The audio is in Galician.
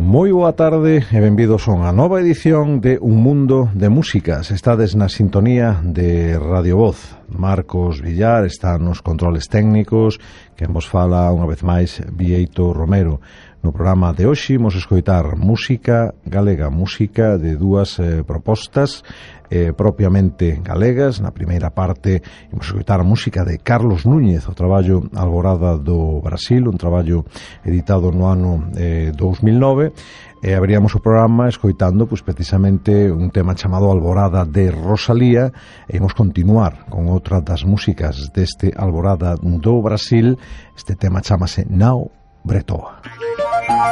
Moi boa tarde e benvidos a unha nova edición de Un Mundo de Músicas. Estades na sintonía de Radio Voz. Marcos Villar está nos controles técnicos, quen vos fala unha vez máis Bieito Romero. No programa de hoxe imos escoitar música galega, música de dúas propostas propiamente galegas. Na primeira parte imos escoitar a música de Carlos Núñez, o traballo Alborada do Brasil, un traballo editado no ano 2009. E abríamos o programa escoitando precisamente un tema chamado Alborada de Rosalía, e imos continuar con outra das músicas deste Alborada do Brasil. Este tema chamase Nao Bretoa.